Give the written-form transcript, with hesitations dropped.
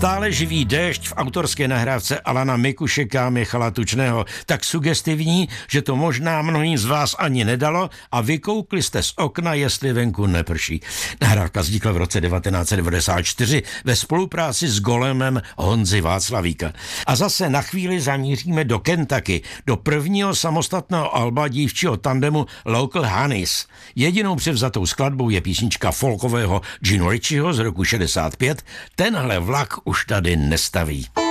Stále živý déšť v autorské nahrávce Alana Mikušeka Michala Tučného, tak sugestivní, že to možná mnohým z vás ani nedalo a vykoukli jste z okna, jestli venku neprší. Nahrávka vznikla v roce 1994 ve spolupráci s golemem Honzy Václavíka. A zase na chvíli zamíříme do Kentucky, do prvního samostatného alba dívčího tandemu Local Honeys. Jedinou převzatou skladbou je písnička folkového Gino Ritchieho z roku 65. Tenhle vlak už tady nestaví.